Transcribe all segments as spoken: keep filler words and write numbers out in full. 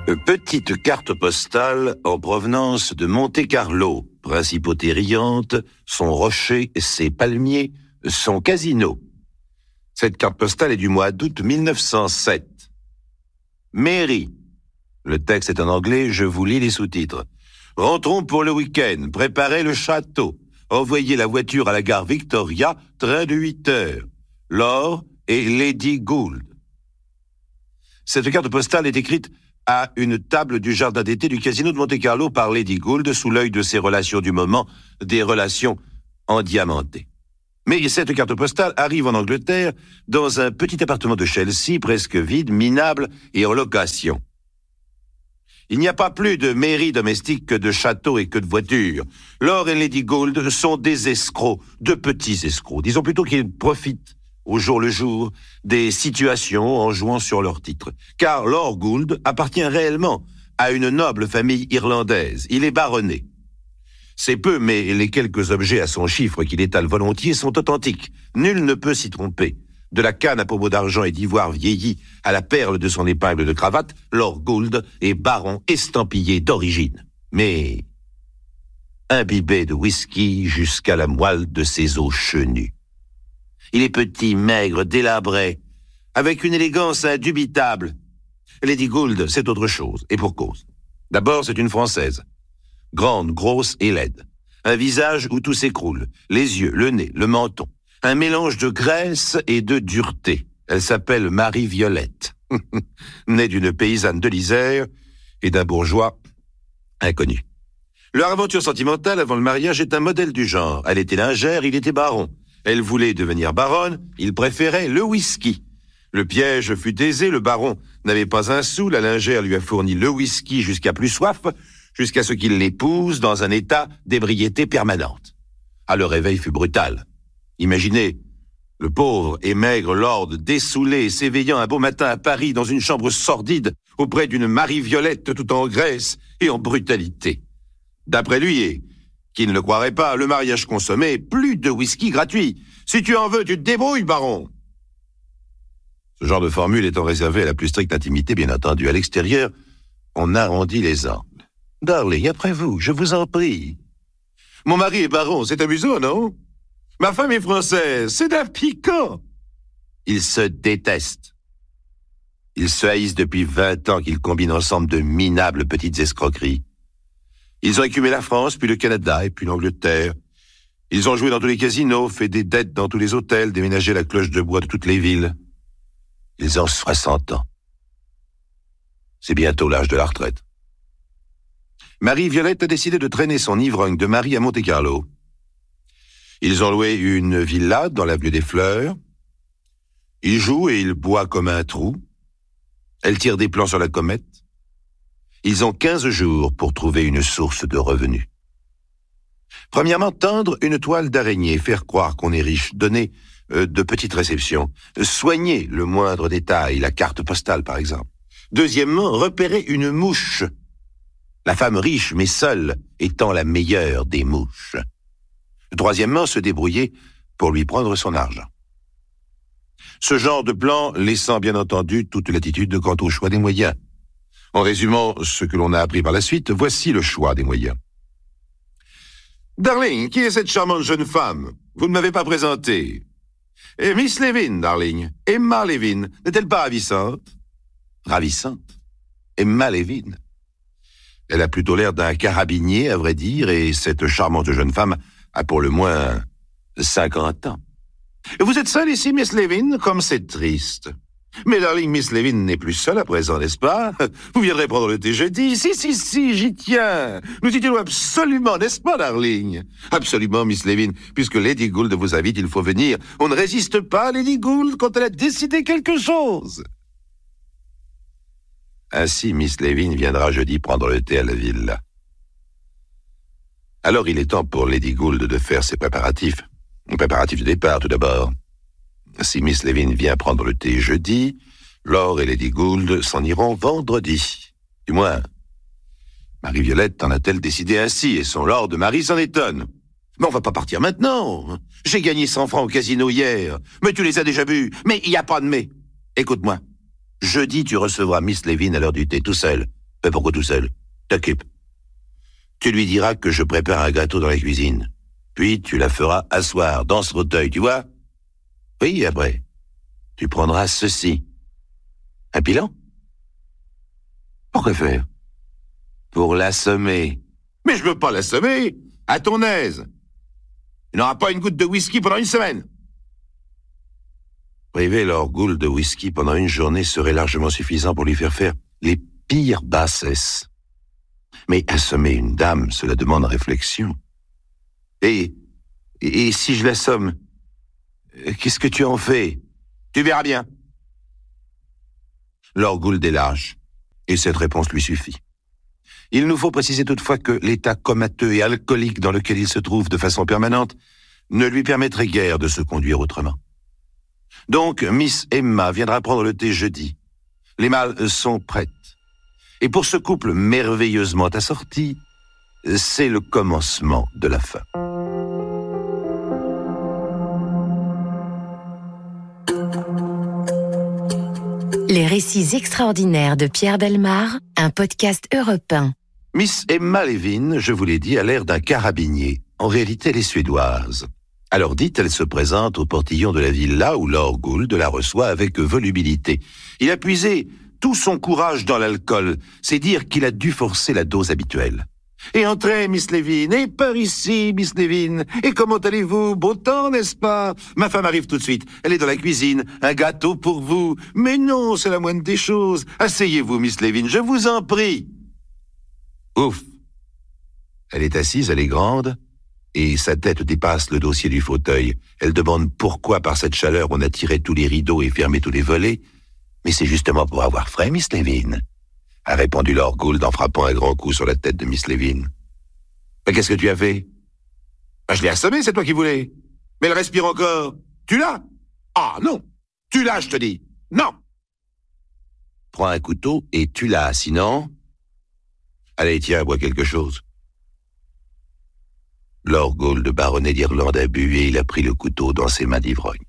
Petite carte postale en provenance de Monte-Carlo, principauté riante, son rocher, ses palmiers, son casino. Cette carte postale est du mois d'août mille neuf cent sept. Mairie. Le texte est en anglais, je vous lis les sous-titres. Rentrons pour le week-end, préparez le château. Envoyez la voiture à la gare Victoria, train de huit heures. Laure et Lady Gould. Cette carte postale est écrite à une table du jardin d'été du casino de Monte-Carlo par Lady Gould sous l'œil de ses relations du moment, des relations endiamantées. Mais cette carte postale arrive en Angleterre dans un petit appartement de Chelsea, presque vide, minable et en location. Il n'y a pas plus de mairie domestique que de château et que de voitures. Laure et Lady Gould sont des escrocs, de petits escrocs. Disons plutôt qu'ils profitent au jour le jour des situations en jouant sur leur titre. Car Lord Gould appartient réellement à une noble famille irlandaise. Il est baronnet. C'est peu, mais les quelques objets à son chiffre qu'il étale volontiers sont authentiques. Nul ne peut s'y tromper. De la canne à pommeau d'argent et d'ivoire vieilli à la perle de son épingle de cravate, Lord Gould est baron estampillé d'origine. Mais imbibé de whisky jusqu'à la moelle de ses os chenus. Il est petit, maigre, délabré, avec une élégance indubitable. Lady Gould, c'est autre chose, et pour cause. D'abord, c'est une Française. Grande, grosse et laide. Un visage où tout s'écroule. Les yeux, le nez, le menton. Un mélange de graisse et de dureté. Elle s'appelle Marie-Violette. Née d'une paysanne de l'Isère et d'un bourgeois inconnu. Leur aventure sentimentale avant le mariage est un modèle du genre. Elle était lingère, il était baron. Elle voulait devenir baronne, il préférait le whisky. Le piège fut aisé, le baron n'avait pas un sou, la lingère lui a fourni le whisky jusqu'à plus soif, jusqu'à ce qu'il l'épouse dans un état d'ébriété permanente. Ah, le réveil fut brutal. Imaginez, le pauvre et maigre lord dessoulé s'éveillant un beau matin à Paris dans une chambre sordide auprès d'une Marie-Violette tout en graisse et en brutalité. D'après lui, et qui ne le croirait pas, le mariage consommé, plus de whisky gratuit. Si tu en veux, tu te débrouilles, baron. Ce genre de formule étant réservé à la plus stricte intimité, bien entendu. À l'extérieur, on arrondit les angles. Darling, après vous, je vous en prie. Mon mari est baron, c'est amusant, non? Ma femme est française, c'est d'un piquant. Ils se détestent. Ils se haïssent depuis vingt ans qu'ils combinent ensemble de minables petites escroqueries. Ils ont écumé la France, puis le Canada, et puis l'Angleterre. Ils ont joué dans tous les casinos, fait des dettes dans tous les hôtels, déménagé la cloche de bois de toutes les villes. Ils ont soixante ans. C'est bientôt l'âge de la retraite. Marie-Violette a décidé de traîner son ivrogne de mari à Monte-Carlo. Ils ont loué une villa dans l'avenue des Fleurs. Il joue et il boit comme un trou. Elle tire des plans sur la comète. Ils ont quinze jours pour trouver une source de revenus. Premièrement, tendre une toile d'araignée, faire croire qu'on est riche, donner euh, de petites réceptions, soigner le moindre détail, la carte postale par exemple. Deuxièmement, repérer une mouche. La femme riche mais seule étant la meilleure des mouches. Troisièmement, se débrouiller pour lui prendre son argent. Ce genre de plan laissant bien entendu toute latitude quant au choix des moyens. En résumant ce que l'on a appris par la suite, voici le choix des moyens. Darling, qui est cette charmante jeune femme? Vous ne m'avez pas présentée. Et Miss Levin, darling. Emma Levin. N'est-elle pas ravissante? Ravissante? Emma Levin. Elle a plutôt l'air d'un carabinier, à vrai dire, et cette charmante jeune femme a pour le moins cinquante ans. Vous êtes seule ici, Miss Levin? Comme c'est triste. Mais darling, Miss Levin n'est plus seule à présent, n'est-ce pas? Vous viendrez prendre le thé jeudi? Si, si, si, j'y tiens. Nous y tenons absolument, n'est-ce pas, darling? Absolument, Miss Levin. Puisque Lady Gould vous invite, il faut venir. On ne résiste pas à Lady Gould quand elle a décidé quelque chose. Ainsi, Miss Levin viendra jeudi prendre le thé à la villa. Alors il est temps pour Lady Gould de faire ses préparatifs. Préparatifs de départ, tout d'abord. Si Miss Levin vient prendre le thé jeudi, Laure et Lady Gould s'en iront vendredi. Du moins, Marie-Violette en a-t-elle décidé ainsi, et son lord de mari s'en étonne. Mais on va pas partir maintenant. J'ai gagné cent francs au casino hier. Mais tu les as déjà vus. Mais il n'y a pas de mais. Écoute-moi. Jeudi, tu recevras Miss Levin à l'heure du thé, tout seul. Fais pourquoi tout seul? T'occupe. Tu lui diras que je prépare un gâteau dans la cuisine. Puis tu la feras asseoir dans ce fauteuil, tu vois? Oui, après, tu prendras ceci. Un pilon? Pourquoi faire? Pour l'assommer. Mais je veux pas l'assommer. À ton aise. Il n'aura pas une goutte de whisky pendant une semaine. Priver Lord Gould de whisky pendant une journée serait largement suffisant pour lui faire faire les pires bassesses. Mais assommer une dame, cela demande réflexion. Et, et, et si je l'assomme, qu'est-ce que tu en fais? Tu verras bien. Lord Gould est large, et cette réponse lui suffit. Il nous faut préciser toutefois que l'état comateux et alcoolique dans lequel il se trouve de façon permanente ne lui permettrait guère de se conduire autrement. Donc, Miss Emma viendra prendre le thé jeudi. Les malles sont prêtes. Et pour ce couple merveilleusement assorti, c'est le commencement de la fin. Les récits extraordinaires de Pierre Bellemare, un podcast Europe un. Miss Emma Levin, je vous l'ai dit, a l'air d'un carabinier. En réalité, elle est suédoise. Alors dite, elle se présente au portillon de la villa où Lord Gould la reçoit avec volubilité. Il a puisé tout son courage dans l'alcool. C'est dire qu'il a dû forcer la dose habituelle. Et entrez, Miss Levin, et par ici, Miss Levin. Et comment allez-vous? Beau temps, n'est-ce pas? Ma femme arrive tout de suite. Elle est dans la cuisine. Un gâteau pour vous. Mais non, c'est la moindre des choses. Asseyez-vous, Miss Levin, je vous en prie. Ouf. Elle est assise, elle est grande, et sa tête dépasse le dossier du fauteuil. Elle demande pourquoi, par cette chaleur, on a tiré tous les rideaux et fermé tous les volets. Mais c'est justement pour avoir frais, Miss Levin, a répondu Lord Gould en frappant un grand coup sur la tête de Miss Levin. Mais qu'est-ce que tu as fait? Ben, je l'ai assommé, c'est toi qui voulais. Mais elle respire encore. Tu l'as? Ah non. Tu l'as, je te dis. Non. Prends un couteau et tu l'as, sinon... Allez, tiens, bois quelque chose. Lord Gould, baronnet d'Irlande, a bu et il a pris le couteau dans ses mains d'ivrogne.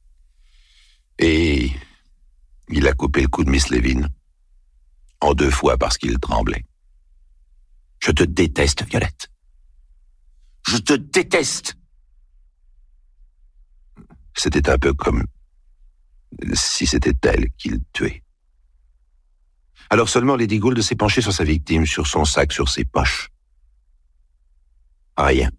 Et il a coupé le cou de Miss Levin. En deux fois parce qu'il tremblait. Je te déteste, Violette. Je te déteste. C'était un peu comme si c'était elle qu'il tuait. Alors seulement Lady Gould s'est penchée sur sa victime, sur son sac, sur ses poches. Rien.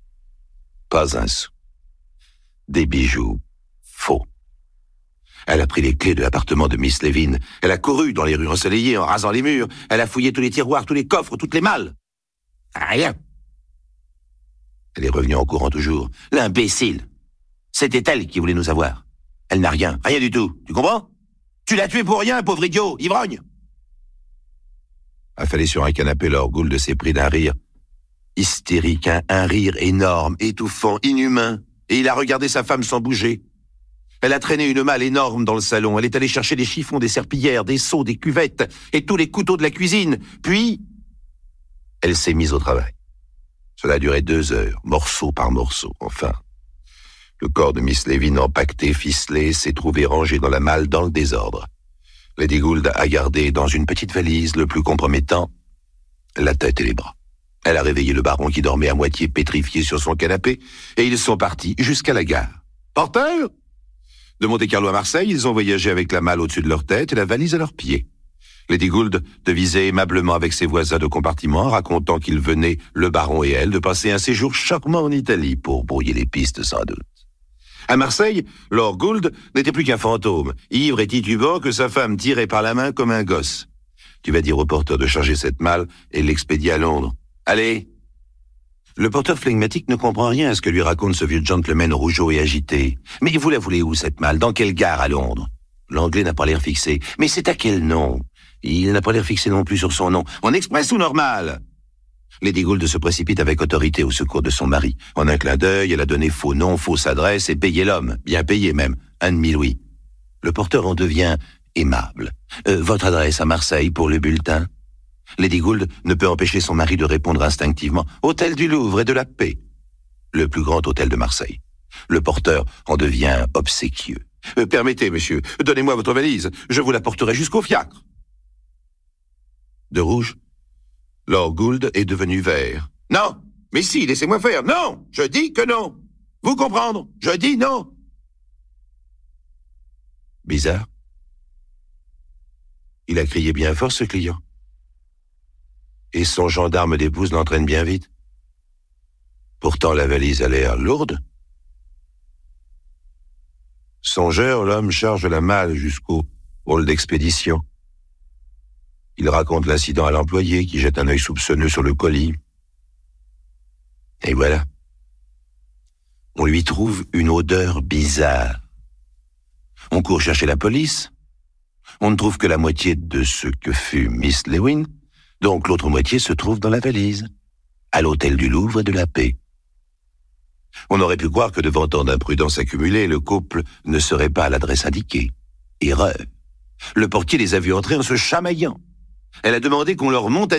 Pas un sou. Des bijoux faux. Elle a pris les clés de l'appartement de Miss Levin. Elle a couru dans les rues ensoleillées en rasant les murs. Elle a fouillé tous les tiroirs, tous les coffres, toutes les malles. Rien. Elle est revenue en courant toujours. L'imbécile. C'était elle qui voulait nous avoir. Elle n'a rien. Rien du tout. Tu comprends? Tu l'as tué pour rien, pauvre idiot, ivrogne. Affalé sur un canapé, Lord Gould s'est pris d'un rire hystérique, un, un rire énorme, étouffant, inhumain. Et il a regardé sa femme sans bouger. Elle a traîné une malle énorme dans le salon. Elle est allée chercher des chiffons, des serpillères, des seaux, des cuvettes et tous les couteaux de la cuisine. Puis, elle s'est mise au travail. Cela a duré deux heures, morceau par morceau. Enfin, le corps de Miss Levin empaqueté, ficelé, s'est trouvé rangé dans la malle dans le désordre. Lady Gould a gardé dans une petite valise, le plus compromettant, la tête et les bras. Elle a réveillé le baron qui dormait à moitié pétrifié sur son canapé et ils sont partis jusqu'à la gare. Porteur? De Monte-Carlo à Marseille, ils ont voyagé avec la malle au-dessus de leur tête et la valise à leurs pieds. Lady Gould devisait aimablement avec ses voisins de compartiment, racontant qu'ils venaient, le baron et elle, de passer un séjour charmant en Italie pour brouiller les pistes sans doute. À Marseille, Lord Gould n'était plus qu'un fantôme, ivre et titubant que sa femme tirait par la main comme un gosse. Tu vas dire au porteur de charger cette malle et l'expédier à Londres. Allez. Le porteur flegmatique ne comprend rien à ce que lui raconte ce vieux gentleman rougeau et agité. Mais vous la voulez où, cette malle? Dans quelle gare à Londres? L'anglais n'a pas l'air fixé. Mais c'est à quel nom? Il n'a pas l'air fixé non plus sur son nom. En express ou normal? Lady Gould se précipite avec autorité au secours de son mari. En un clin d'œil, elle a donné faux nom, fausse adresse et payé l'homme. Bien payé même. Un demi-louis. Le porteur en devient aimable. Euh, votre adresse à Marseille pour le bulletin? Lady Gould ne peut empêcher son mari de répondre instinctivement. Hôtel du Louvre et de la Paix. Le plus grand hôtel de Marseille. Le porteur en devient obséquieux. Euh, permettez, monsieur, donnez-moi votre valise. Je vous la porterai jusqu'au fiacre. De rouge, Lord Gould est devenu vert. Non, mais si, laissez-moi faire. Non, je dis que non. Vous comprendre, je dis non. Bizarre. Il a crié bien fort, ce client. Et son gendarme d'épouse l'entraîne bien vite. Pourtant, la valise a l'air lourde. Songeur, l'homme charge la malle jusqu'au hall d'expédition. Il raconte l'incident à l'employé qui jette un œil soupçonneux sur le colis. Et voilà. On lui trouve une odeur bizarre. On court chercher la police. On ne trouve que la moitié de ce que fut Miss Lewin, donc l'autre moitié se trouve dans la valise, à l'hôtel du Louvre et de la Paix. On aurait pu croire que devant tant d'imprudence accumulée, le couple ne serait pas à l'adresse indiquée. Erreur. Le portier les a vus entrer en se chamaillant. Elle a demandé qu'on leur monte à